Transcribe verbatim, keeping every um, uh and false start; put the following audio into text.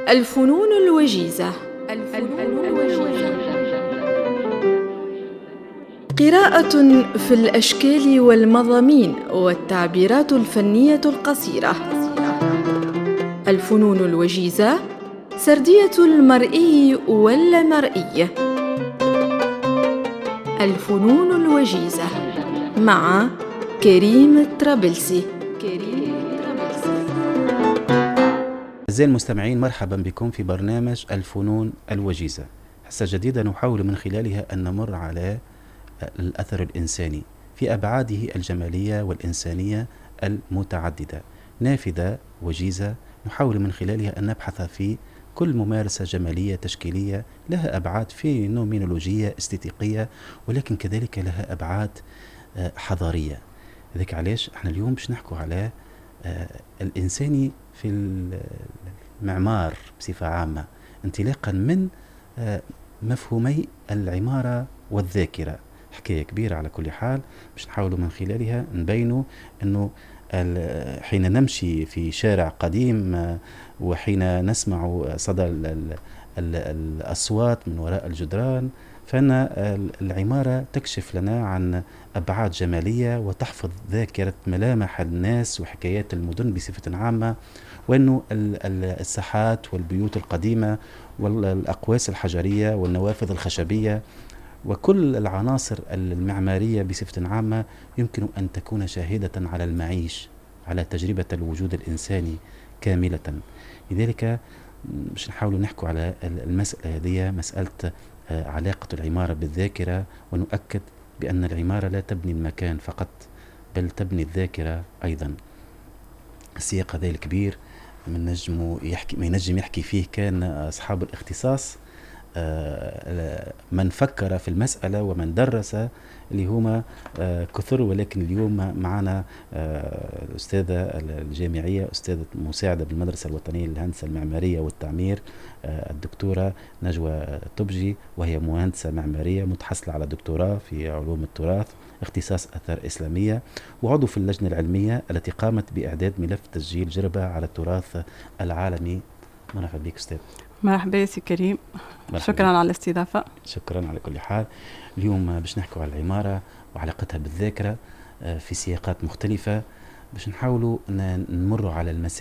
الفنون الوجيزة. الفنون الوجيزة قراءة في الأشكال والمضامين والتعبيرات الفنية القصيرة. الفنون الوجيزة سردية المرئي واللامرئي. الفنون الوجيزة مع كريم طرابلسي. أعزائي المستمعين، مرحبا بكم في برنامج الفنون الوجيزة، حصة جديدة نحاول من خلالها أن نمر على الأثر الإنساني في أبعاده الجمالية والإنسانية المتعددة، نافذة وجيزة نحاول من خلالها أن نبحث في كل ممارسة جمالية تشكيلية لها أبعاد فينومينولوجية استيتيقية، ولكن كذلك لها أبعاد حضارية. ذلك علاش احنا اليوم باش نحكوا على الإنساني في المعمار بصفة عامة، انطلاقا من مفهومي العمارة والذاكرة. حكاية كبيرة على كل حال، باش نحاولوا من خلالها نبينوا أنه حين نمشي في شارع قديم وحين نسمع صدى الأصوات من وراء الجدران، فإن العمارة تكشف لنا عن أبعاد جمالية وتحفظ ذاكرة ملامح الناس وحكايات المدن بصفة عامة، وأنه الساحات والبيوت القديمة والأقواس الحجرية والنوافذ الخشبية وكل العناصر المعمارية بصفة عامة يمكن أن تكون شاهدة على المعيش، على تجربة الوجود الإنساني كاملة. لذلك مش نحاول نحكوا على المسألة هذه، مسألة علاقة العمارة بالذاكرة، ونؤكد بأن العمارة لا تبني المكان فقط بل تبني الذاكرة أيضا. السياق هذا الكبير من نجم يحكي ما ينجم يحكي فيه كان أصحاب الاختصاص، من فكر في المسألة ومن درس اللي هما كثر، ولكن اليوم معنا الأستاذة الجامعية، أستاذة مساعدة بالمدرسة الوطنية للهندسة المعمارية والتعمير، الدكتورة نجوى طبجي، وهي مهندسة معمارية متحصلة على دكتوراه في علوم التراث اختصاص آثار إسلامية، وعضو في اللجنة العلمية التي قامت بإعداد ملف تسجيل جربة على التراث العالمي. مرحبا بك أستاذ. مرحبا سي كريم، شكرا على الاستضافة. شكرا على كل حال. اليوم باش نحكوا على العمارة وعلاقتها بالذاكرة في سياقات مختلفة، باش نحاولوا نمروا على المسائل